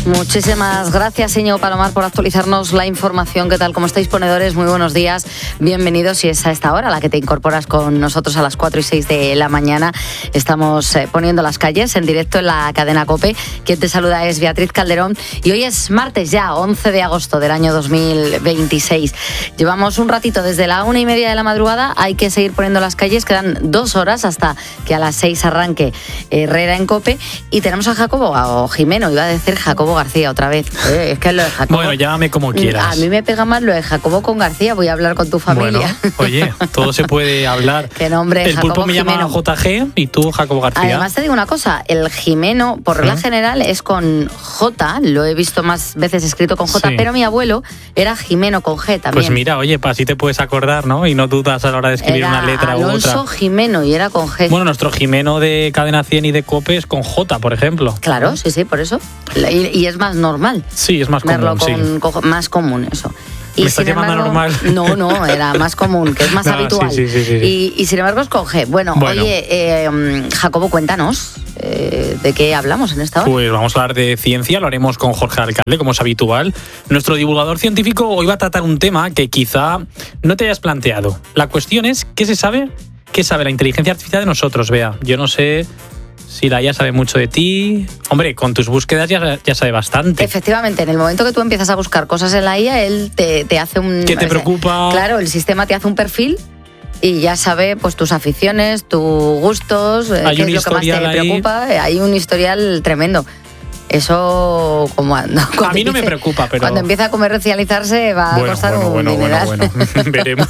Muchísimas gracias, Íñigo Palomar, por actualizarnos la información. ¿Qué tal? ¿Cómo estáis, ponedores? Muy buenos días. Bienvenidos. Y es a esta hora a la que te incorporas con nosotros a las 4 y 6 de la mañana. Estamos poniendo las calles en directo en la cadena COPE. Quien te saluda es Beatriz Calderón. Y hoy es martes ya, 11 de agosto del año 2026. Llevamos un ratito desde la 1:30 de la madrugada. Hay que seguir poniendo las calles. Quedan 2 horas hasta que a las 6 arranque Herrera en COPE. Y tenemos a Jacobo, o Jimeno, iba a decir Jacobo García otra vez. Es que lo de Jacobo... Bueno, llámame como quieras. A mí me pega más lo de Jacobo con García. Voy a hablar con tu familia. Bueno, oye, todo se puede hablar. ¿Qué nombre? El Jacobo pulpo me Jimeno. llama JG y tú Jacobo García. Además te digo una cosa, el Jimeno por regla general es con J, lo he visto más veces escrito con J, Sí. pero mi abuelo era Jimeno con G también. Pues mira, oye, así te puedes acordar, ¿no? Y no dudas a la hora de escribir era una letra u Alonso otra. Jimeno y era con G. Bueno, nuestro Jimeno de Cadena 100 y de COPE es con J, por ejemplo. Claro, sí, por eso. Y es más normal. Sí, es más común, Verlo sí. Más común, eso. Y ¿Me estás sin llamando embargo, normal? No, era más común, que es más No, habitual. sí. Y sin embargo es con G. Bueno. Oye, Jacobo, cuéntanos, ¿de qué hablamos en esta hora? Pues vamos a hablar de ciencia, lo haremos con Jorge Alcalde, como es habitual. Nuestro divulgador científico hoy va a tratar un tema que quizá no te hayas planteado. La cuestión es, ¿qué se sabe? ¿Qué sabe la inteligencia artificial de nosotros, Bea? Yo no sé si la IA sabe mucho de ti. Hombre, con tus búsquedas ya sabe bastante. Efectivamente, en el momento que tú empiezas a buscar cosas en la IA, él te hace un... ¿Qué te preocupa? Claro, el sistema te hace un perfil y ya sabe pues tus aficiones, tus gustos, qué es lo que más te preocupa. Hay un historial tremendo. Eso, cuando a mí no me preocupa, pero... Cuando empieza a comercializarse va a costar un dineral. Bueno, veremos.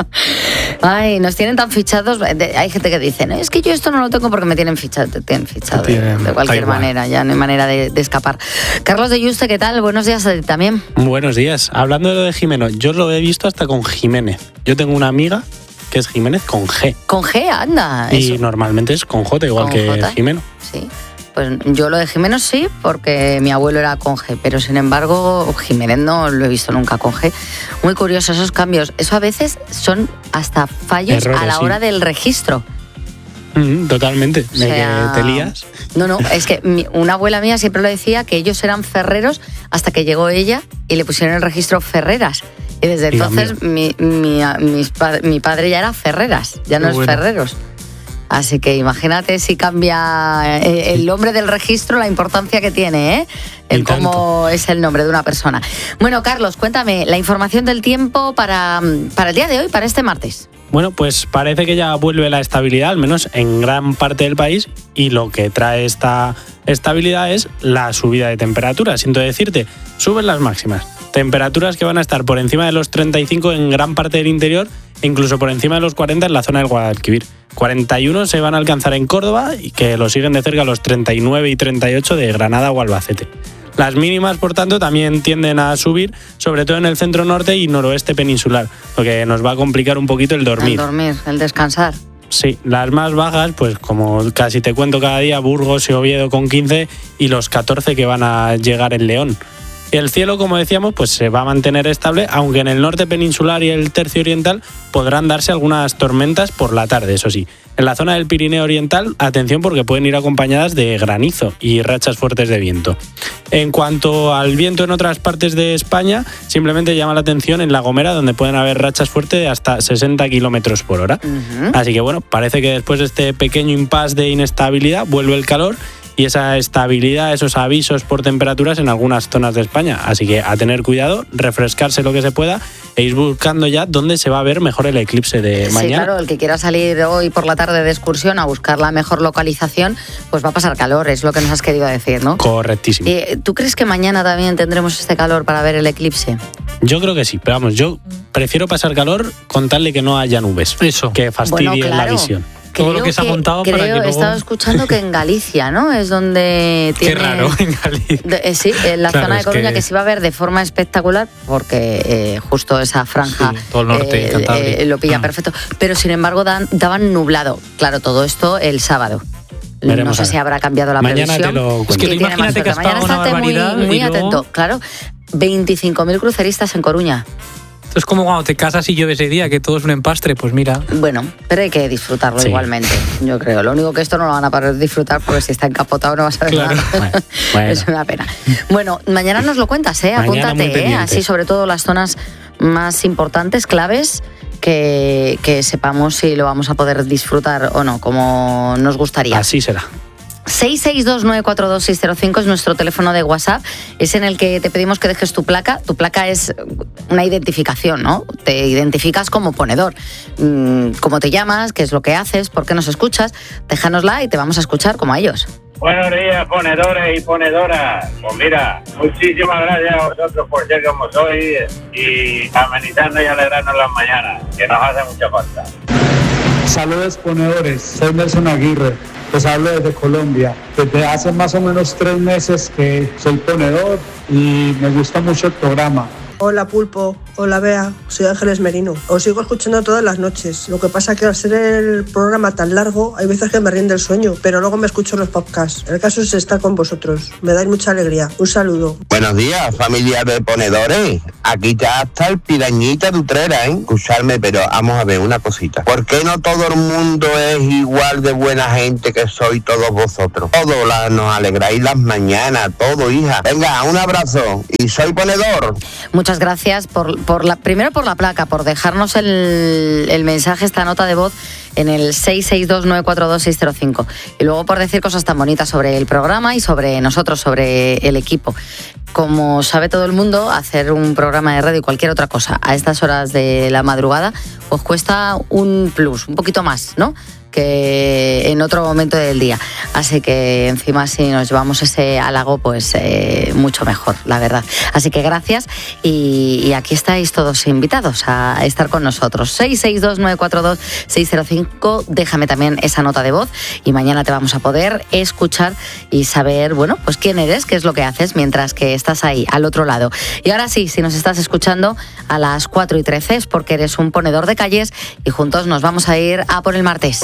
Ay, nos tienen tan fichados. Hay gente que dice, no, es que yo esto no lo tengo porque me tienen fichado. Te tienen fichado de cualquier manera, ya no hay manera de escapar. Carlos de Yuste, ¿qué tal? Buenos días también. Buenos días. Hablando de lo de Jimeno, yo lo he visto hasta con Jiménez. Yo tengo una amiga que es Jiménez con G. Con G, anda. Y eso. Normalmente es con J, igual ¿Con que J? Jimeno. Sí. Pues yo lo de Jimeno sí, porque mi abuelo era con G, pero sin embargo Jiménez no lo he visto nunca con G. Muy curioso esos cambios. Eso a veces son hasta fallos Errores, a la hora del registro. Totalmente. O sea, que te lías. No, es que una abuela mía siempre lo decía, que ellos eran ferreros hasta que llegó ella y le pusieron el registro Ferreras. Y desde entonces mi padre ya era Ferreras, ya no es Ferreros. Así que imagínate si cambia el nombre del registro, la importancia que tiene, ¿eh? El cómo es el nombre de una persona. Bueno, Carlos, cuéntame la información del tiempo para el día de hoy, para este martes. Bueno, pues parece que ya vuelve la estabilidad, al menos en gran parte del país, y lo que trae esta estabilidad es la subida de temperaturas. Siento decirte, suben las máximas. Temperaturas que van a estar por encima de los 35 en gran parte del interior e incluso por encima de los 40 en la zona del Guadalquivir. 41 se van a alcanzar en Córdoba y que lo siguen de cerca los 39 y 38 de Granada o Albacete. Las mínimas, por tanto, también tienden a subir, sobre todo en el centro norte y noroeste peninsular, lo que nos va a complicar un poquito el dormir. El dormir, el descansar. Sí, las más bajas, pues como casi te cuento cada día, Burgos y Oviedo con 15 y los 14 que van a llegar en León. El cielo, como decíamos, pues se va a mantener estable, aunque en el norte peninsular y el tercio oriental podrán darse algunas tormentas por la tarde, eso sí. En la zona del Pirineo Oriental, atención porque pueden ir acompañadas de granizo y rachas fuertes de viento. En cuanto al viento en otras partes de España, simplemente llama la atención en La Gomera, donde pueden haber rachas fuertes de hasta 60 kilómetros por hora. Así que bueno, parece que después de este pequeño impasse de inestabilidad vuelve el calor y esa estabilidad, esos avisos por temperaturas en algunas zonas de España. Así que a tener cuidado, refrescarse lo que se pueda e ir buscando ya dónde se va a ver mejor el eclipse de mañana. Sí, claro, el que quiera salir hoy por la tarde de excursión a buscar la mejor localización, pues va a pasar calor, es lo que nos has querido decir, ¿no? Correctísimo. ¿Tú crees que mañana también tendremos este calor para ver el eclipse? Yo creo que sí, pero vamos, yo prefiero pasar calor con tal de que no haya nubes. Eso. Que fastidien la visión. Todo lo que se ha montado para que luego... He estado escuchando que en Galicia, ¿no? Es donde tiene... Qué raro, en Galicia. Sí, en la zona de Coruña, que se va a ver de forma espectacular, porque justo esa franja todo el norte lo pilla perfecto. Pero sin embargo daban nublado. Claro, todo esto el sábado. Veremos, no sé si habrá cambiado la mañana previsión. Te lo cuento. Es que imagínate que has pagado una barbaridad muy y luego... atento, claro. 25.000 cruceristas en Coruña. Esto es como cuando te casas y llueve ese día, que todo es un empastre, pues mira. Bueno, pero hay que disfrutarlo igualmente, yo creo. Lo único que esto no lo van a poder disfrutar porque si está encapotado no vas a ver nada. Bueno. Es una pena. Bueno, mañana nos lo cuentas, apúntate, así sobre todo las zonas más importantes, claves, que sepamos si lo vamos a poder disfrutar o no, como nos gustaría. Así será. 662942605 es nuestro teléfono de WhatsApp, es en el que te pedimos que dejes tu placa. Tu placa es una identificación, ¿no? Te identificas como ponedor. ¿Cómo te llamas? ¿Qué es lo que haces? ¿Por qué nos escuchas? Déjanosla y te vamos a escuchar como a ellos. Buenos días, ponedores y ponedoras. Pues mira, muchísimas gracias a vosotros por ser como sois y amenizarnos y alegrarnos las mañanas, que nos hace mucha falta. Saludos, ponedores. Soy Nelson Aguirre. Les hablo desde Colombia. Desde hace más o menos 3 meses que soy ponedor y me gusta mucho el programa. Hola Pulpo, hola Bea, soy Ángeles Merino. Os sigo escuchando todas las noches. Lo que pasa es que al ser el programa tan largo, hay veces que me rinde el sueño, pero luego me escucho los podcasts. El caso es estar con vosotros. Me dais mucha alegría. Un saludo. Buenos días, familia de ponedores. Aquí ya está el pirañita de Utrera, Escucharme, pero vamos a ver una cosita. ¿Por qué no todo el mundo es igual de buena gente que sois todos vosotros? Todos nos alegráis las mañanas, todo, hija. Venga, un abrazo. Y soy ponedor. Muchas gracias primero por la placa, por dejarnos el mensaje, esta nota de voz en el 662942605 y luego por decir cosas tan bonitas sobre el programa y sobre nosotros, sobre el equipo. Como sabe todo el mundo, hacer un programa de radio y cualquier otra cosa a estas horas de la madrugada os cuesta un plus, un poquito más, ¿no?, que en otro momento del día. Así que encima si nos llevamos ese halago, pues mucho mejor, la verdad. Así que gracias y aquí estáis todos invitados a estar con nosotros. 662942605, déjame también esa nota de voz y mañana te vamos a poder escuchar y saber, bueno, pues quién eres, qué es lo que haces mientras que estás ahí, al otro lado. Y ahora sí, si nos estás escuchando a las 4:13 es porque eres un ponedor de calles y juntos nos vamos a ir a por el martes.